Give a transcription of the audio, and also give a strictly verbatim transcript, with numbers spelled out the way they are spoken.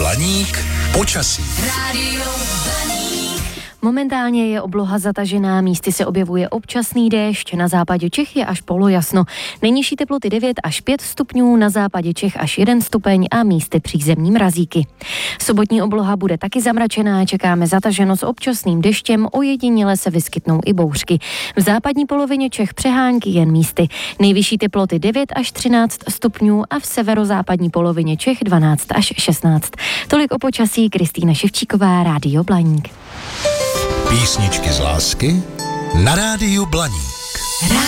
Blaník počasí. Rádio Blaník. Momentálně je obloha zatažená, místy se objevuje občasný déšť, na západě Čech je až polojasno. Nejnižší teploty devět až pět stupňů, na západě Čech až jeden stupeň a místy přízemní mrazíky. Sobotní obloha bude taky zamračená, čekáme zataženo s občasným deštěm, ojediněle se vyskytnou i bouřky. V západní polovině Čech přehánky jen místy. Nejvyšší teploty devět až třináct stupňů a v severozápadní polovině Čech dvanáct až šestnáct. Tolik o počasí, Kristýna Ševčíková, Rádio Blaník. Písničky z lásky na Rádiu Blaník.